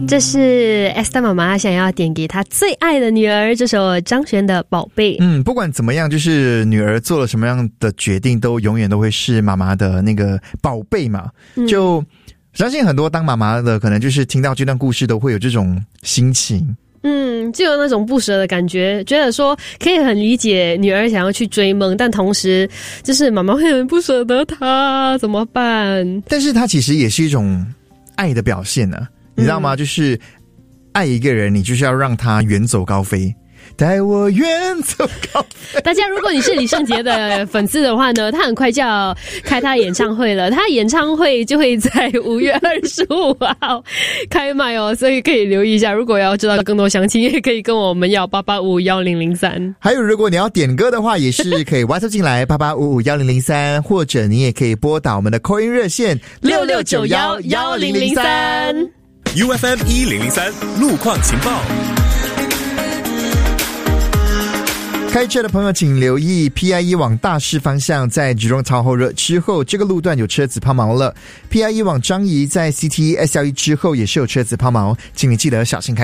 这是 Esther 妈妈想要点给她最爱的女儿这首张悬的宝贝。 不管怎么样，就是女儿做了什么样的决定都永远都会是妈妈的那个宝贝嘛。就相信很多当妈妈的可能就是听到这段故事都会有这种心情。 就有那种不舍的感觉，觉得说可以很理解女儿想要去追梦，但同时就是妈妈会很不舍得她，怎么办？ 但是它其实也是一种爱的表现呢，你知道吗？就是爱一个人，你就是要让他远走高飞。带我远走高飞。 大家如果你是李圣杰的粉丝的话呢，他很快就要开他的演唱会了，他的演唱会就会在5月25号开卖哦，所以可以留意一下。如果要知道更多详情，也可以跟我们要8851003。 还有如果你要点歌的话，也是可以 WhatsApp 进来8851003，或者你也可以拨打我们的 call in 热线 66911003。 UFM 1003路况情报。 开车的朋友请留意 PIE 往大市方向在吉隆潮后热之后，这个路段有车子抛锚了。PIE 往樟宜在 CT SLE 之后也是有车子抛锚，请你记得小心开。